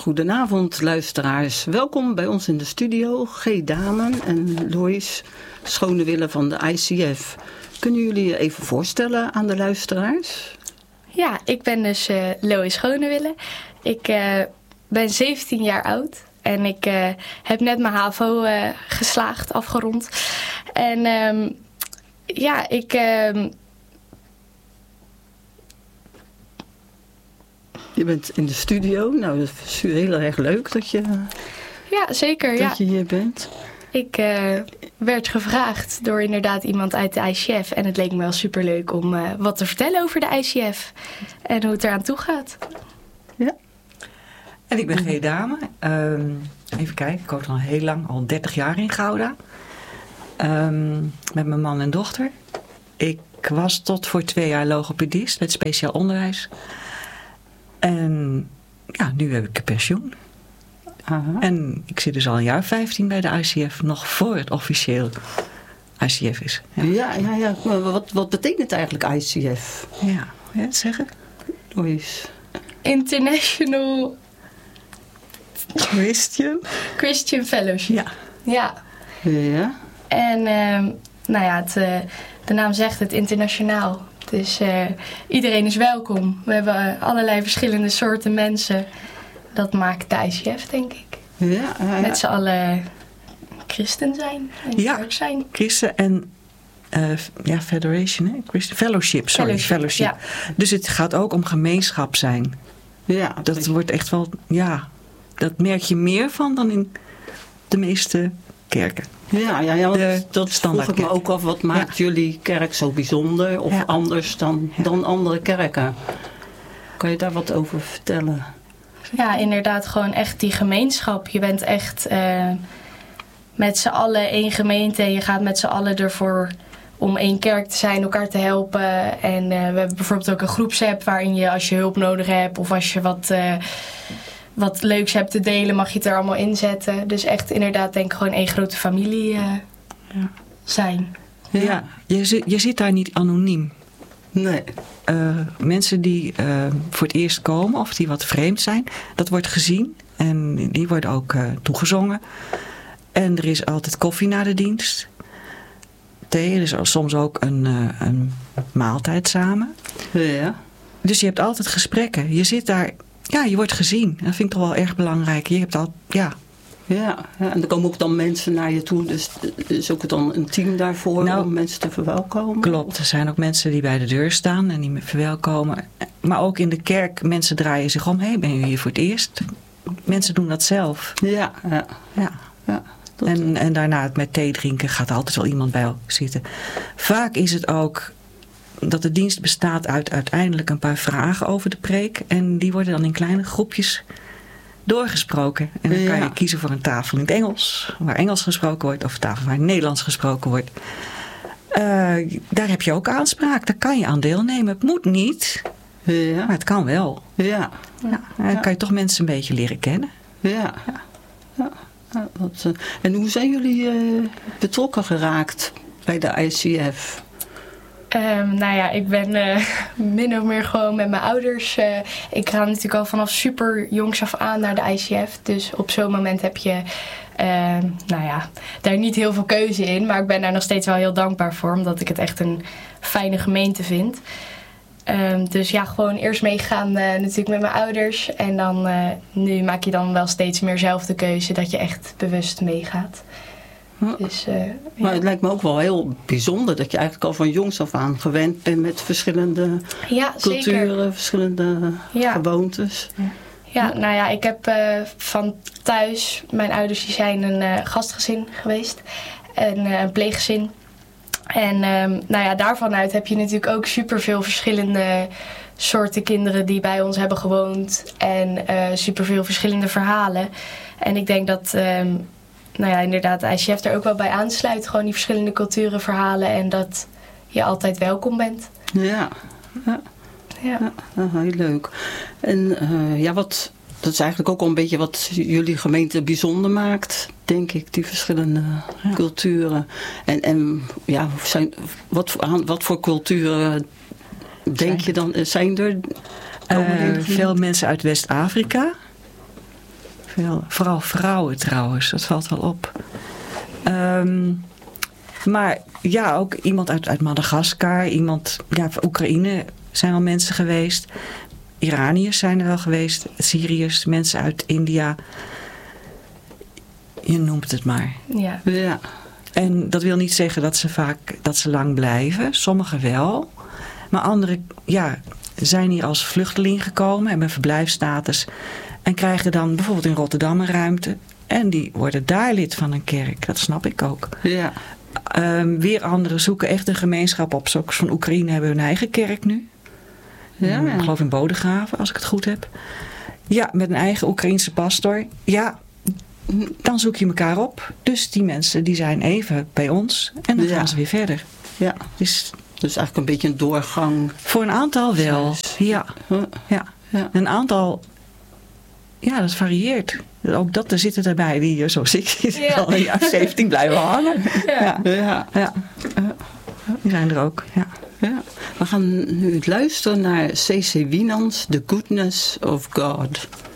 Goedenavond luisteraars, welkom bij ons in de studio, G. Damen en Lois Schonewille van de ICF. Kunnen jullie je even voorstellen aan de luisteraars? Ja, ik ben dus Lois Schonewille. Ik ben 17 jaar oud en ik heb net mijn HAVO geslaagd, afgerond. En Je bent in de studio. Nou, dat is heel erg leuk dat je, ja, zeker, dat je hier bent. Ik werd gevraagd door inderdaad iemand uit de ICF. En het leek me wel superleuk om wat te vertellen over de ICF. En hoe het eraan toe gaat. Ja. En ik ben G. Dame. Even kijken, ik woon al heel lang, al 30 jaar in Gouda. Met mijn man en dochter. Ik was tot voor 2 jaar logopedist met speciaal onderwijs. En ja, nu heb ik pensioen. Aha. En ik zit dus al een jaar 15 bij de ICF, nog voor het officieel ICF is. Ja. Maar wat betekent eigenlijk ICF? Ja, zeggen? Louise. International Christian Fellowship. Ja. En de naam zegt het, internationaal. Dus iedereen is welkom. We hebben allerlei verschillende soorten mensen. Dat maakt de ICF, denk ik. Ja. Met z'n allen christen zijn. En kerk zijn. Christen en federation, hè? Christian Fellowship. Ja. Dus het gaat ook om gemeenschap zijn. Ja. Dat wordt echt wel, dat merk je meer van dan in de meeste kerken. Ja, want dat vroeg ik me ook af. Wat maakt jullie kerk zo bijzonder of anders dan andere kerken? Kan je daar wat over vertellen? Ja, inderdaad gewoon echt die gemeenschap. Je bent echt met z'n allen één gemeente. Je gaat met z'n allen ervoor om één kerk te zijn, elkaar te helpen. En we hebben bijvoorbeeld ook een groepsapp waarin je als je hulp nodig hebt of als je wat leuks hebt te delen, mag je het er allemaal in zetten. Dus echt inderdaad denk ik gewoon één grote familie zijn. Ja, je zit daar niet anoniem. Nee. Mensen die voor het eerst komen of die wat vreemd zijn, dat wordt gezien en die worden ook toegezongen. En er is altijd koffie na de dienst. Thee, er is soms ook een maaltijd samen. Ja. Dus je hebt altijd gesprekken. Je zit daar, je wordt gezien. Dat vind ik toch wel erg belangrijk. Je hebt al, Ja, en er komen ook dan mensen naar je toe. Dus is ook dan een team daarvoor om mensen te verwelkomen? Klopt, er zijn ook mensen die bij de deur staan en die me verwelkomen. Maar ook in de kerk, mensen draaien zich om. Hé, ben je hier voor het eerst? Mensen doen dat zelf. Ja. En daarna het met thee drinken gaat er altijd wel iemand bij zitten. Vaak is het ook dat de dienst bestaat uit uiteindelijk een paar vragen over de preek. En die worden dan in kleine groepjes doorgesproken. En dan kan je kiezen voor een tafel in het Engels, waar Engels gesproken wordt, of een tafel waar Nederlands gesproken wordt. Daar heb je ook aanspraak. Daar kan je aan deelnemen. Het moet niet, maar het kan wel. Dan kan je toch mensen een beetje leren kennen. Ja. En hoe zijn jullie betrokken geraakt bij de ICF? Ik ben min of meer gewoon met mijn ouders. Ik ga natuurlijk al vanaf super jongs af aan naar de ICF. Dus op zo'n moment heb je daar niet heel veel keuze in. Maar ik ben daar nog steeds wel heel dankbaar voor. Omdat ik het echt een fijne gemeente vind. Dus gewoon eerst meegaan natuurlijk met mijn ouders. En dan nu maak je dan wel steeds meer zelf de keuze dat je echt bewust meegaat. Dus, maar het lijkt me ook wel heel bijzonder dat je eigenlijk al van jongs af aan gewend bent met verschillende culturen, zeker. Verschillende gewoontes. Ik heb van thuis, mijn ouders die zijn een gastgezin geweest en een pleeggezin. En daarvan uit heb je natuurlijk ook superveel verschillende soorten kinderen die bij ons hebben gewoond en superveel verschillende verhalen. En ik denk dat inderdaad, de ICF er ook wel bij aansluit. Gewoon die verschillende culturen, verhalen en dat je altijd welkom bent. Ja. Heel leuk. En dat is eigenlijk ook al een beetje wat jullie gemeente bijzonder maakt, denk ik, die verschillende culturen. En wat voor culturen denk je dan, zijn er? Veel mensen uit West-Afrika. Vooral vrouwen trouwens, dat valt wel op. Maar ja, ook iemand uit Madagaskar, Oekraïne zijn wel mensen geweest. Iraniërs zijn er wel geweest, Syriërs, mensen uit India. Je noemt het maar. Ja. Ja. En dat wil niet zeggen dat ze lang blijven. Sommigen wel. Maar anderen zijn hier als vluchteling gekomen, hebben een verblijfsstatus en krijgen dan bijvoorbeeld in Rotterdam een ruimte. En die worden daar lid van een kerk. Dat snap ik ook. Ja. Weer anderen zoeken echt een gemeenschap op. Zoals van Oekraïne hebben hun eigen kerk nu. Ja. Ik geloof in Bodegraven, als ik het goed heb. Ja, met een eigen Oekraïense pastor. Ja, dan zoek je elkaar op. Dus die mensen die zijn even bij ons. En dan gaan ze weer verder. Ja. Dus eigenlijk een beetje een doorgang. Voor een aantal wel. Ja. Een aantal... Ja, dat varieert. Ook er zitten erbij die, zoals ik, al een jaar 17 blijven hangen. Ja. Die zijn er ook, ja. We gaan nu luisteren naar C.C. Winans, The Goodness of God.